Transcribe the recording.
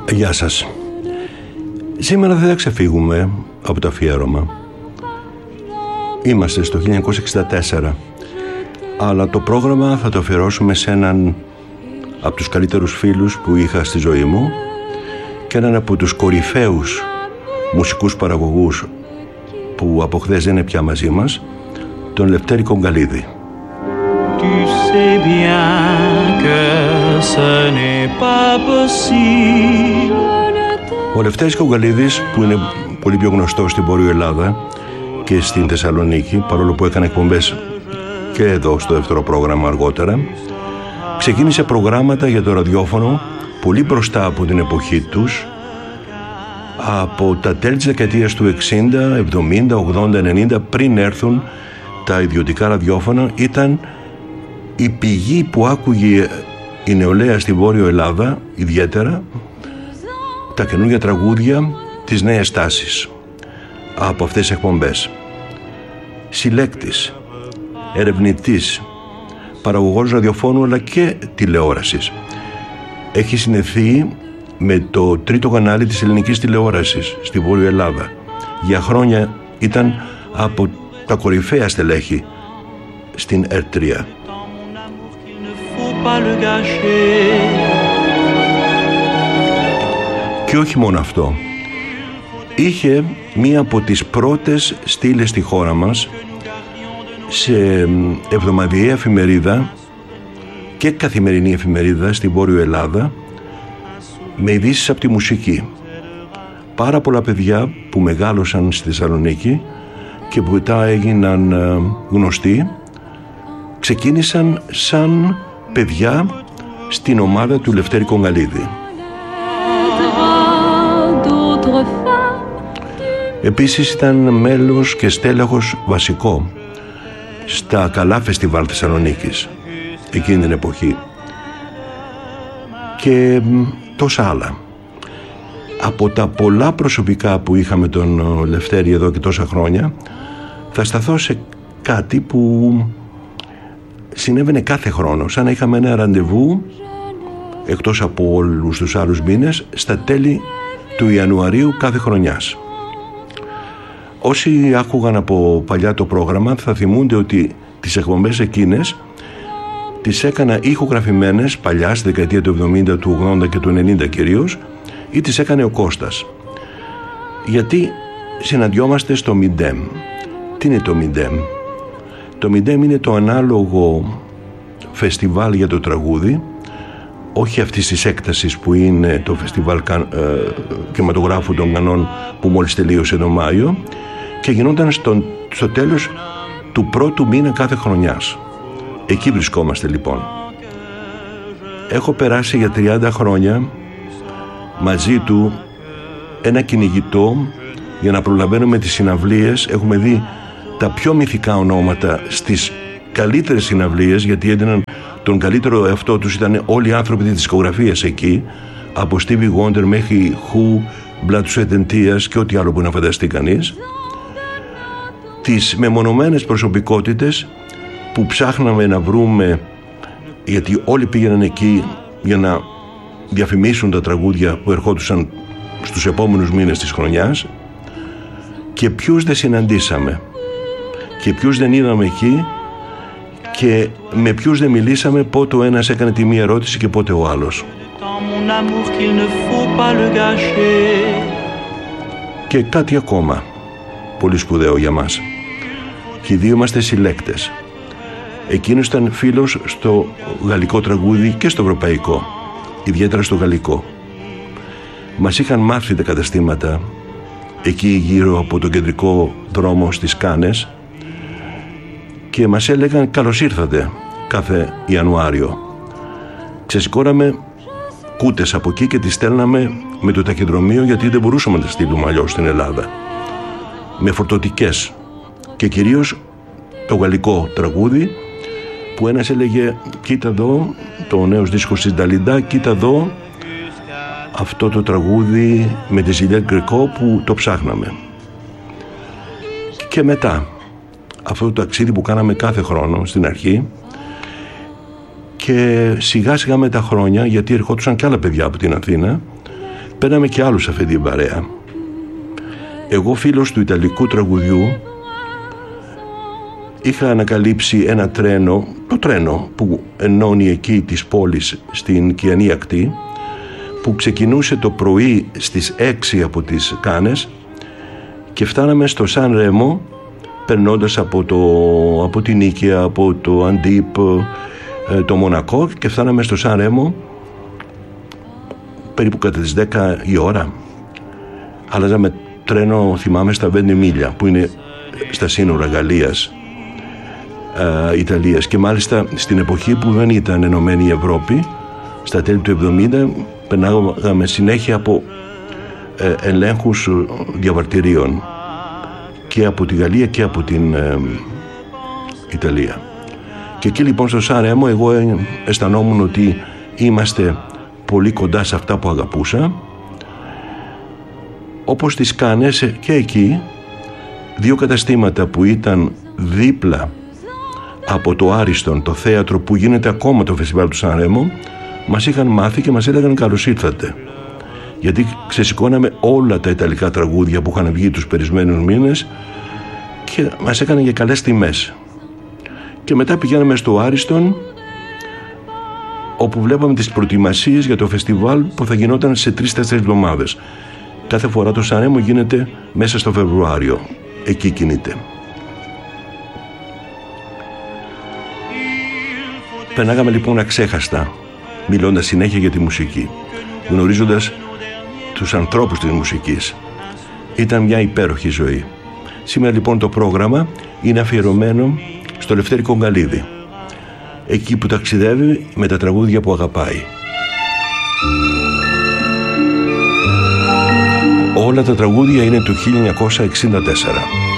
Γεια σας. Σήμερα δεν θα ξεφύγουμε από το αφιέρωμα. Είμαστε στο 1964, αλλά το πρόγραμμα θα το αφιερώσουμε σε έναν από τους καλύτερους φίλους που είχα στη ζωή μου και έναν από τους κορυφαίους μουσικούς παραγωγούς που από χθες δεν είναι πια μαζί μας, τον Λευτέρη Κογκαλίδη. Ο Λευτέρης Κογκαλίδης, που είναι πολύ πιο γνωστός στην Βόρειο Ελλάδα και στην Θεσσαλονίκη, παρόλο που έκανε εκπομπές και εδώ στο δεύτερο πρόγραμμα αργότερα, ξεκίνησε προγράμματα για το ραδιόφωνο πολύ μπροστά από την εποχή τους. Από τα τέλη της δεκαετίας του 60, 70, 80, 90, πριν έρθουν τα ιδιωτικά ραδιόφωνα, ήταν η πηγή που άκουγε η νεολαία στη Βόρειο Ελλάδα, ιδιαίτερα τα καινούργια τραγούδια, τις νέες τάσεις από αυτές τις εκπομπές. Συλλέκτης, ερευνητής, παραγωγός ραδιοφώνου αλλά και τηλεόρασης. Έχει συνδεθεί με το τρίτο κανάλι της ελληνικής τηλεόρασης στη Βόρεια Ελλάδα. Για χρόνια ήταν από τα κορυφαία στελέχη στην ΕΡΤ3. Και όχι μόνο αυτό. Είχε μία από τις πρώτες στήλες στη χώρα μας σε εβδομαδιαία εφημερίδα και καθημερινή εφημερίδα στη Βόρεια Ελλάδα, με ειδήσεις από τη μουσική. Πάρα πολλά παιδιά που μεγάλωσαν στη Θεσσαλονίκη και που μετά έγιναν γνωστοί ξεκίνησαν σαν παιδιά στην ομάδα του Λευτέρη Κογκαλίδη. Επίσης ήταν μέλος και στέλεχος βασικό στα καλά φεστιβάλ Θεσσαλονίκης εκείνη την εποχή και τόσα άλλα. Από τα πολλά προσωπικά που είχαμε τον Λευτέρη εδώ και τόσα χρόνια, θα σταθώ σε κάτι που συνέβαινε κάθε χρόνο, σαν να είχαμε ένα ραντεβού, εκτός από όλους τους άλλους μήνες, στα τέλη του Ιανουαρίου κάθε χρονιάς. Όσοι άκουγαν από παλιά το πρόγραμμα θα θυμούνται ότι τις εκπομπές εκείνες τις έκανα ηχογραφημένες παλιά στη δεκαετία του 70, του 80 και του 90 κυρίως, ή τις έκανε ο Κώστας. Γιατί συναντιόμαστε στο Μιντέμ. Τι είναι το Μιντέμ? Το Μιντέμ είναι το ανάλογο φεστιβάλ για το τραγούδι, όχι αυτής της έκτασης που είναι το φεστιβάλ κινηματογράφου των Κανών που μόλις τελείωσε τον Μάιο και γινόταν στο τέλος του πρώτου μήνα κάθε χρονιάς. Εκεί βρισκόμαστε λοιπόν. Έχω περάσει για 30 χρόνια μαζί του ένα κυνηγητό για να προλαβαίνουμε τις συναυλίες. Έχουμε δει τα πιο μυθικά ονόματα στις καλύτερες συναυλίες, γιατί έδιναν τον καλύτερο εαυτό τους, ήταν όλοι οι άνθρωποι της δισκογραφίας εκεί, από Stevie Wonder μέχρι Who, Blood, Sweat and Tears και ό,τι άλλο που να φανταστεί κανείς. Τις μεμονωμένες προσωπικότητες που ψάχναμε να βρούμε, γιατί όλοι πήγαιναν εκεί για να διαφημίσουν τα τραγούδια που ερχόντουσαν στους επόμενους μήνες της χρονιάς, και ποιους δεν συναντήσαμε και ποιους δεν είδαμε εκεί και με ποιους δεν μιλήσαμε, πότε ο ένας έκανε τη μία ερώτηση και πότε ο άλλος. Και κάτι ακόμα πολύ σπουδαίο για μας. Και οι δύο είμαστε συλλέκτες. Εκείνος ήταν φίλος στο γαλλικό τραγούδι και στο ευρωπαϊκό, ιδιαίτερα στο γαλλικό. Μας είχαν μάθει τα καταστήματα εκεί γύρω από τον κεντρικό δρόμο στις Κάνες και μας έλεγαν καλώς ήρθατε κάθε Ιανουάριο. Ξεσηκώναμε κούτες από εκεί και τις στέλναμε με το ταχυδρομείο, γιατί δεν μπορούσαμε να τα στείλουμε αλλιώς στην Ελλάδα, με φορτωτικές, και κυρίως το γαλλικό τραγούδι που ένας έλεγε κοίτα εδώ το νέος δίσκος της Νταλιντά, κοίτα εδώ αυτό το τραγούδι με τη Ζιλιέτ Γκρεκό που το ψάχναμε. Και μετά αυτό το ταξίδι που κάναμε κάθε χρόνο στην αρχή, και σιγά σιγά με τα χρόνια, γιατί ερχόντουσαν και άλλα παιδιά από την Αθήνα, παίρναμε και άλλους αυτή την παρέα. Εγώ, φίλος του ιταλικού τραγουδιού, είχα ανακαλύψει ένα τρένο, το τρένο που ενώνει εκεί τις πόλεις στην Κιανή ακτή, που ξεκινούσε το πρωί στις 6 από τις Κάνες και φτάναμε στο Σαν Ρέμο, περνώντας από την Νίκαια, από το Αντίπ, το Μονακό, και φτάναμε στο Σαν Ρέμο περίπου κατά τις 10 η ώρα. Αλλάζαμε τρένο, θυμάμαι, στα 5 μίλια που είναι στα σύνορα Γαλλίας, Ιταλίας, και μάλιστα στην εποχή που δεν ήταν ενωμένη η Ευρώπη, στα τέλη του 70, περνάγαμε συνέχεια από ελέγχους διαβατηρίων και από τη Γαλλία και από την Ιταλία. Και εκεί λοιπόν στο Σαν Ρέμο εγώ αισθανόμουν ότι είμαστε πολύ κοντά σε αυτά που αγαπούσα. Όπως τις Κάνες, και εκεί 2 καταστήματα που ήταν δίπλα από το Άριστον, το θέατρο που γίνεται ακόμα το φεστιβάλ του Σαν Ρέμο, μας είχαν μάθει και μας έλεγαν καλώς ήρθατε, γιατί ξεσηκώναμε όλα τα ιταλικά τραγούδια που είχαν βγει τους περισμένους μήνες και μας έκαναν για καλές τιμές. Και μετά πηγαίναμε στο Άριστον, όπου βλέπαμε τις προετοιμασίες για το φεστιβάλ που θα γινόταν σε 3-4 εβδομάδες. Κάθε φορά το Σαν Ρέμο γίνεται μέσα στο Φεβρουάριο. Εκεί κινείται. Περνάγαμε λοιπόν αξέχαστα, μιλώντας συνέχεια για τη μουσική, γνωρίζοντας τους ανθρώπους της μουσικής. Ήταν μια υπέροχη ζωή. Σήμερα λοιπόν το πρόγραμμα είναι αφιερωμένο στο Λευτέρη Κογκαλίδη, εκεί που ταξιδεύει με τα τραγούδια που αγαπάει. Όλα τα τραγούδια είναι του 1964.